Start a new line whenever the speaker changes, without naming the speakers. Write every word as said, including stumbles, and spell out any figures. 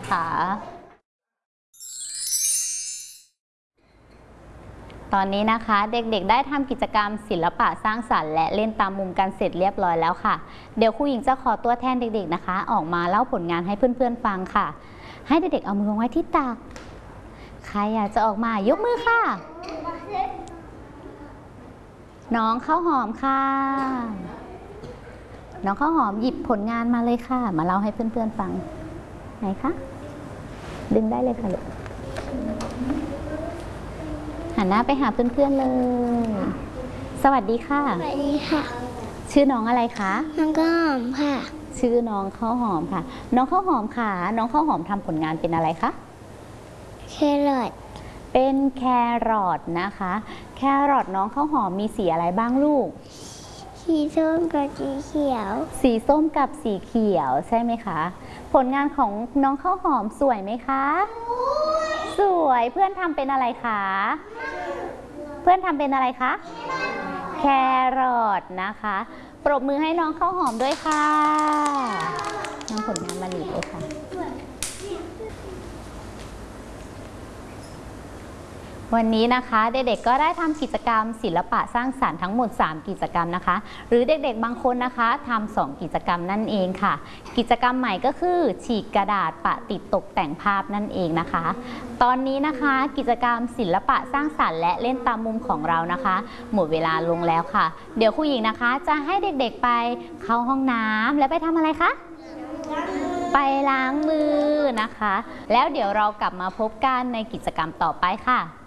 นะคะตอนนี้นะคะเด็กๆได้ทำกิจกรรมศิลปะสร้างสรรค์และเล่นตามมุมกันเสร็จเรียบร้อยแล้วค่ะเดี๋ยวครูหญิงจะขอตัวแทนเด็กๆนะคะออกมาเล่าผลงานให้เพื่อนๆฟังค่ะให้เด็กๆเอามือไว้ที่ตักใครอยากจะออกมายกมือค่ะน้องข้าวหอมค่ะน้องข้าวหอมหยิบผลงานมาเลยค่ะมาเล่าให้เพื่อนๆฟังไหนคะดึงได้เลยค่ะลูกหันหน้าไปหาเพื่อนๆเลยสวัสดีค่ะ
สวัสดีค่ะ
ชื่อน้องอะไรคะ
น้องข้าวหอมค่ะ
ชื่อน้องข้าวหอมค่ะน้องข้าวหอมค่ะน้องข้าวหอมทำผลงานเป็นอะไรคะ
แครอท
เป็นแครอทนะคะแครอทน้องข้าวหอมมีสีอะไรบ้างลูก
สีส้มกับสีเขียว
สีส้มกับสีเขียวใช่ไหมคะผลงานของน้องข้าวหอมสวยไหมคะสวยเพื่อนทำเป็นอะไรคะเพื่อนทำเป็นอะไรคะแครอทนะคะปรบมือให้น้องข้าวหอมด้วยค่ะนำผลงานมาหลีเลยค่ะวันนี้นะคะเด็กๆก็ได้ทำกิจกรรมศิลปะสร้างสรรค์ทั้งหมดสามกิจกรรมนะคะหรือเด็กๆบางคนนะคะทำสองกิจกรรมนั่นเองค่ะกิจกรรมใหม่ก็คือฉีกกระดาษปะติดตกแต่งภาพนั่นเองนะคะตอนนี้นะคะกิจกรรมศิลปะสร้างสรรค์และเล่นตามมุมของเรานะคะหมดเวลาลงแล้วค่ะเดี๋ยวครูหญิงนะคะจะให้เด็กๆไปเข้าห้องน้ำแล้วไปทำอะไรคะไปล้างมือนะคะแล้วเดี๋ยวเรากลับมาพบกันในกิจกรรมต่อไปค่ะ